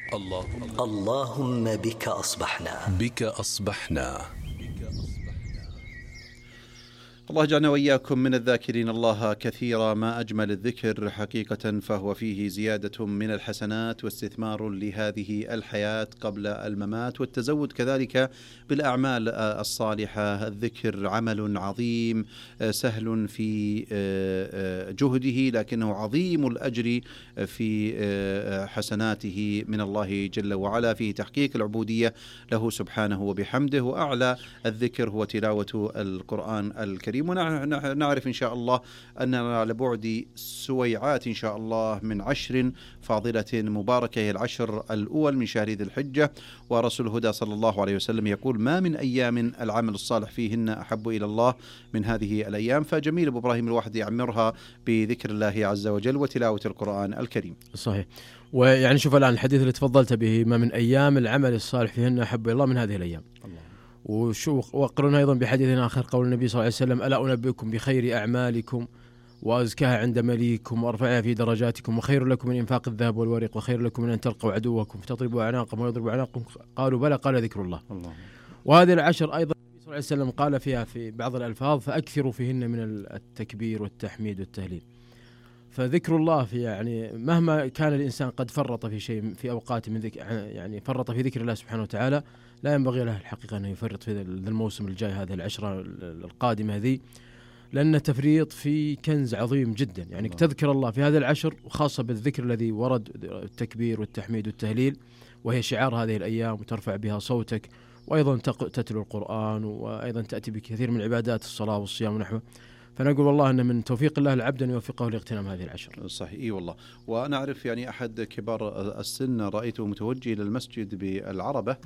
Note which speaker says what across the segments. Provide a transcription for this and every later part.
Speaker 1: اللهم بك أصبحنا.
Speaker 2: الله يجعلنا وإياكم من الذاكرين الله كثيرا. ما أجمل الذكر حقيقة، فهو فيه زيادة من الحسنات واستثمار لهذه الحياة قبل الممات، والتزود كذلك بالأعمال الصالحة. الذكر عمل عظيم سهل في جهده، لكنه عظيم الأجر في حسناته من الله جل وعلا، فيه تحقيق العبودية له سبحانه وبحمده. وأعلى الذكر هو تلاوة القرآن الكريم. ونعرف إن شاء الله أننا لبعد سويعات إن شاء الله من 10 فاضلة مباركة، هي 10 الأول من شهر ذي الحجة. ورسول الهدى صلى الله عليه وسلم يقول: ما من أيام العمل الصالح فيهن أحب إلى الله من هذه الأيام. فجميل أبو إبراهيم الواحد يعمرها بذكر الله عز وجل وتلاوة القرآن الكريم.
Speaker 3: صحيح. ويعني شوف الآن الحديث اللي تفضلت به: ما من أيام العمل الصالح فيهن أحب إلى الله من هذه الأيام. الله. وقرنا أيضا بحديث آخر قول النبي صلى الله عليه وسلم: ألا أنبئكم بخير أعمالكم وأزكاها عند مليكم وأرفعها في درجاتكم وخير لكم من إنفاق الذهب والورق وخير لكم من أن تلقوا عدوكم فتضربوا أعناقهم ويضربوا أعناقكم. قالوا: بلى. قال: ذكر الله. وهذه 10 أيضا النبي صلى الله عليه وسلم قال فيها في بعض الألفاظ: فأكثروا فيهن من التكبير والتحميد والتهليل. فذكر الله في يعني مهما كان الإنسان قد فرط في شيء في أوقات من يعني فرط في ذكر الله سبحانه وتعالى، لا ينبغي له الحقيقة أنه يفرط في الموسم الجاي، هذه 10 القادمة هذه، لأن التفريط في كنز عظيم جدا. يعني تذكر الله في هذه 10، وخاصة بالذكر الذي ورد التكبير والتحميد والتهليل، وهي شعار هذه الأيام، وترفع بها صوتك، وأيضا تتلو القرآن، وأيضا تأتي بكثير من عبادات الصلاة والصيام ونحوه. فنقول والله أن من توفيق الله العبد أن يوفقه لاغتنام هذه 10.
Speaker 2: صحيح. إيه والله. وأنا أعرف يعني أحد كبار السن رأيته متوجه إلى المسجد بالعربة،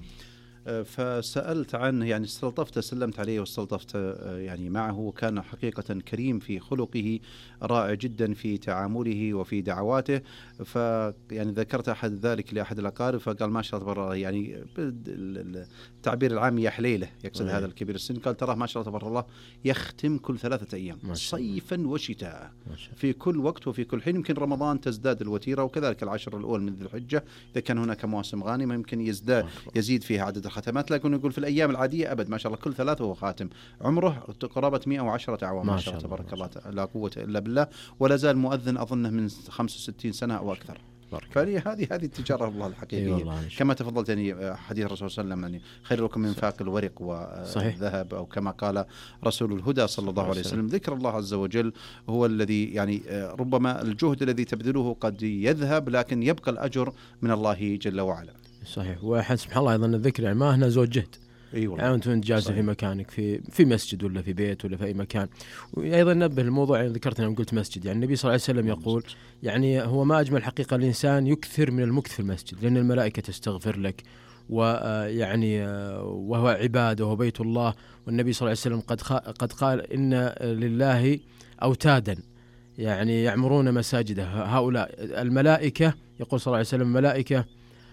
Speaker 2: فسألت عنه، يعني سلمت عليه واستلطفت يعني معه، وكان حقيقة كريم في خلقه، رائع جدا في تعامله وفي دعواته. فيعني ذكرت أحد ذلك لأحد الأقارب، فقال: ما شاء الله تبارك، يعني التعبير العام يا حليله، يقصد هذا الكبير السن، قال: تراه ما شاء الله تبارك الله يختم كل 3 أيام صيفا وشتاء في كل وقت وفي كل حين. يمكن رمضان تزداد الوتيرة، وكذلك 10 الأول من ذي الحجة إذا كان هناك مواسم غانمة يمكن يزيد فيها عدد الختمات. لكن يقول في الأيام العادية أبد ما شاء الله كل 3 هو خاتم. عمره قرابة 110 أعوام ما شاء الله تبارك الله، لا قوة إلا بالله. ولا زال مؤذن أظنه من 65 سنة أو أكثر. فهذه التجارة الله الحقيقية كما تفضلت. يعني حديث الرسول صلى الله عليه وسلم: يعني خير لكم من إنفاق الورق والذهب، أو كما قال رسول الهدى صلى الله عليه وسلم: ذكر الله عز وجل هو الذي يعني ربما الجهد الذي تبذله قد يذهب، لكن يبقى الأجر من الله جل وعلا.
Speaker 3: صحيح. وسبحان الله أيضا الذكر يعني ما هنا زود جهد. يعني أنت جالس في مكانك في مسجد ولا في بيت ولا في أي مكان. وأيضا نبه الموضوع، يعني ذكرت أنا قلت مسجد، يعني النبي صلى الله عليه وسلم يقول يعني هو ما أجمل حقيقة الإنسان يكثر من المكث في المسجد، لأن الملائكة تستغفر لك، ويعني وهو عبادة وهو بيت الله. والنبي صلى الله عليه وسلم قد قال: إن لله أوتادا يعني يعمرون مساجده، هؤلاء الملائكة، يقول صلى الله عليه وسلم: ملائكة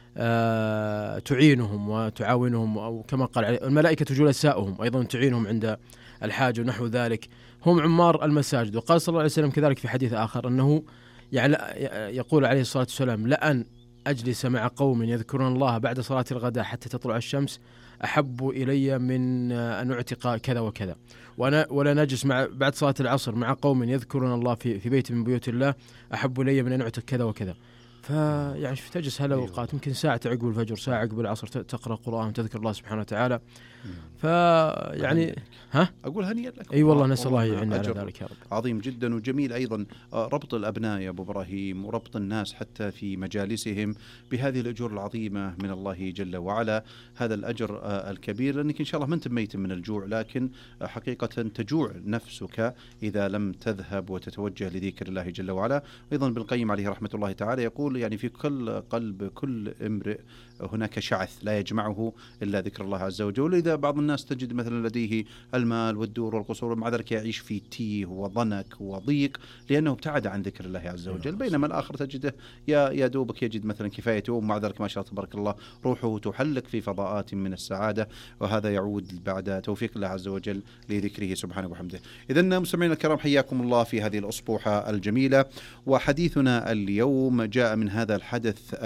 Speaker 3: تعينهم وتعاونهم، أو كما قال الملائكة جلساؤهم، أيضا تعينهم عند الحاجة ونحو ذلك، هم عمار المساجد. وقال صلى الله عليه وسلم كذلك في حديث آخر أنه يعني يقول عليه الصلاة والسلام: لأن أجلس مع قوم يذكرون الله بعد صلاة الغداء حتى تطلع الشمس أحب إلي من أن أعتق كذا وكذا، ولا نجلس بعد صلاة العصر مع قوم يذكرون الله في بيت من بيوت الله أحب إلي من أن أعتق كذا وكذا. فيعني تجلس هالأوقات يمكن ساعة عقب الفجر، ساعة عقب العصر، تقرأ قرآن وتذكر الله سبحانه وتعالى. فيعني
Speaker 2: أقول هنيئا لك.
Speaker 3: أي والله نسأل الله يعيننا على ذلك يا رب.
Speaker 2: عظيم جدا وجميل أيضا ربط الأبناء يا أبو إبراهيم، وربط الناس حتى في مجالسهم بهذه الأجور العظيمة من الله جل وعلا. هذا الأجر الكبير، لأنك إن شاء الله ما أنت ميت من الجوع، لكن حقيقة تجوع نفسك إذا لم تذهب وتتوجه لذكر الله جل وعلا. أيضا ابن القيم عليه رحمة الله تعالى يقول: يعني في كل قلب كل امرئ هناك شعث لا يجمعه إلا ذكر الله عز وجل. إذا بعض الناس تجد مثلا لديه المال والدور والقصور، مع ذلك يعيش في تيه وضنك وضيق لأنه ابتعد عن ذكر الله عز وجل، بينما الآخر تجده يا دوبك يجد مثلا كفايته، ومع ذلك ما شاء الله تبارك الله روحه تحلق في فضاءات من السعادة. وهذا يعود بعد توفيق الله عز وجل لذكره سبحانه وبحمده. إذن مستمعينا الكرام، حياكم الله في هذه الأصبوحة الجميلة. وحديثنا اليوم جاء من هذا الحدث